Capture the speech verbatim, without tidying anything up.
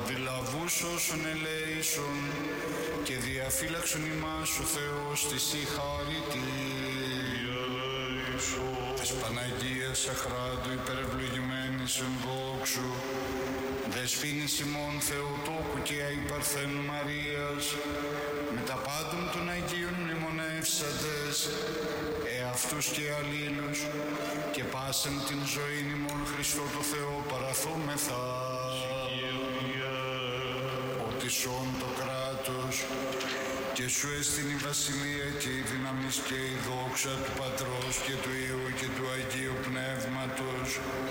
παραδιλαβούς όσων ελέησον και διαφύλαξον ημάς ο Θεός της η χάρητη. Της Παναγίας Αχράντου υπερευλογημένης εν δόξου, δεσπίνης ημών Θεοτόκου και αϊπαρθένου Μαρίας, με τα πάντων των Αγίων μνημονεύσαντες, εαυτούς και αλλήλους, και πάσεν την ζωήν ημών Χριστό το Θεό παραθόμεθα. Ότι σών το κράτος, και σου έστειν η βασιλεία και η δύναμις και η δόξα του Πατρός και του Υιού και του Αγίου Πνεύματος,